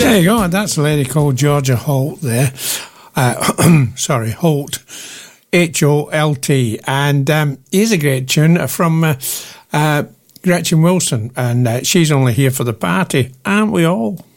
There you go. That's a lady called Georgia Holt there. Sorry, Holt. Holt. And here's a great tune from Gretchen Wilson. And she's only here for the party, aren't we all?